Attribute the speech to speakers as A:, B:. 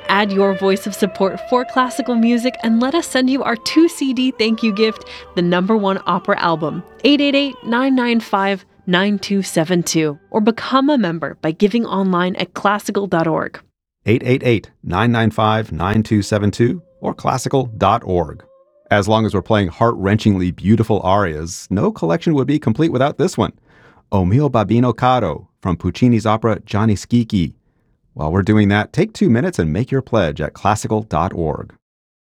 A: Add your voice of support for classical music and let us send you our 2-CD thank you gift, the #1 opera album, 888-995-9272, or become a member by giving online at classical.org.
B: 888-995-9272 or classical.org. As long as we're playing heart-wrenchingly beautiful arias, no collection would be complete without this one, O mio babbino caro, from Puccini's opera Gianni Schicchi. While we're doing that, take 2 minutes and make your pledge at classical.org.